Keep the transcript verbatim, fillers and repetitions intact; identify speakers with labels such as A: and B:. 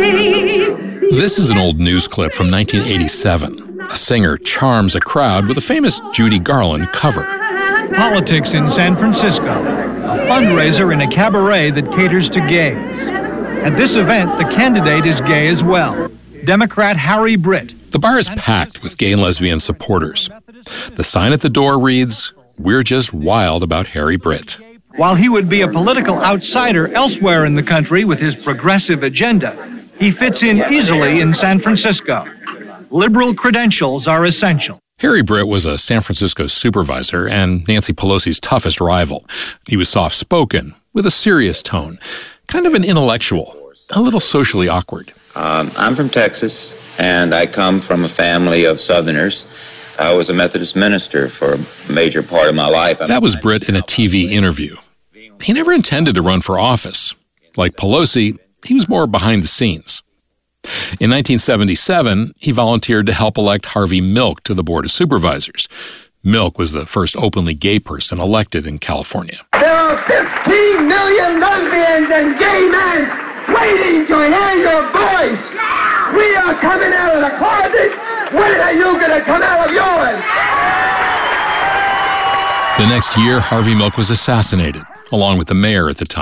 A: This is an old news clip from nineteen eighty-seven. A singer charms a crowd with a famous Judy Garland cover.
B: Politics in San Francisco, a fundraiser in a cabaret that caters to gays. At this event, the candidate is gay as well, Democrat Harry Britt.
A: The bar is packed with gay and lesbian supporters. The sign at the door reads, "We're just wild about Harry Britt."
B: While he would be a political outsider elsewhere in the country with his progressive agenda, he fits in easily in San Francisco. Liberal credentials are essential.
A: Harry Britt was a San Francisco supervisor and Nancy Pelosi's toughest rival. He was soft-spoken, with a serious tone, kind of an intellectual, a little socially awkward.
C: Um, I'm from Texas, and I come from a family of Southerners. I was a Methodist minister for a major part of my life.
A: That was Britt in a T V interview. He never intended to run for office. Like Pelosi, he was more behind the scenes. In nineteen seventy-seven, he volunteered to help elect Harvey Milk to the Board of Supervisors. Milk was the first openly gay person elected in California.
D: There are fifteen million lesbians and gay men waiting to hear your voice. We are coming out of the closet. When are you going to come out of yours?
A: The next year, Harvey Milk was assassinated, along with the mayor at the time.